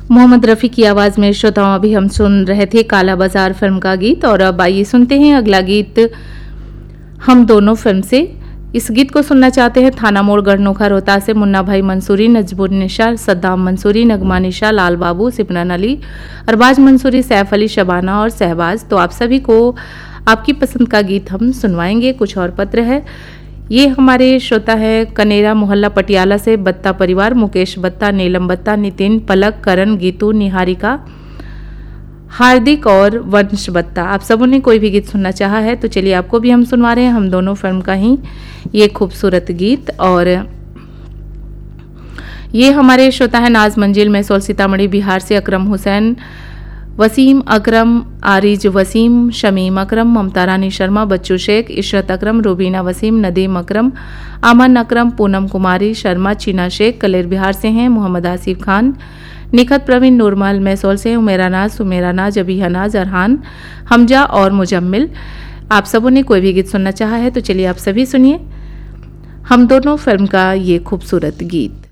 मोहम्मद रफ़ी की आवाज़ में श्रोताओं अभी हम सुन रहे थे काला बाजार फिल्म का गीत। और अब आइए सुनते हैं अगला गीत हम दोनों फिल्म से। इस गीत को सुनना चाहते हैं थाना मोड़ गढ़नोखा रोहतास से मुन्ना भाई मंसूरी, नजबुन्निशा, सद्दाम मंसूरी, नगमा निशा, लाल बाबू, सिमरन अली, अरबाज मंसूरी, सैफ अली, शबाना और सहबाज। तो आप सभी को आपकी पसंद का गीत हम सुनवाएंगे। कुछ और पत्र है, ये हमारे श्रोता है कनेरा मोहल्ला पटियाला से बत्ता परिवार, मुकेश बत्ता, नीलम बत्ता, नितिन, पलक, करण, गीतू, निहारिका, हार्दिक और वंश बत्ता। आप सबों ने कोई भी गीत सुनना चाहा है तो चलिए आपको भी हम सुनवा रहे हैं हम दोनों फिल्म का ही ये खूबसूरत गीत। और ये हमारे श्रोता है नाज मंजिल मैसौल सीतामढ़ी बिहार से अकरम हुसैन, वसीम अकरम, आरिज वसीम, शमीम अकरम, ममता रानी शर्मा, बच्चू शेख, इशरत अकरम, रुबीना वसीम, नदीम अकरम, अमन अकरम, पूनम कुमारी शर्मा, चीना शेख कलेर बिहार से हैं, मोहम्मद आसिफ खान, निखत प्रवीण नूरमहल मैसौल से, उमेरा नाज, अबीहा नाज, अरहान, हमजा और मुजम्मिल। आप सबों ने कोई भी गीत सुनना चाहा है तो चलिए आप सभी सुनिए हम दोनों फिल्म का ये खूबसूरत गीत।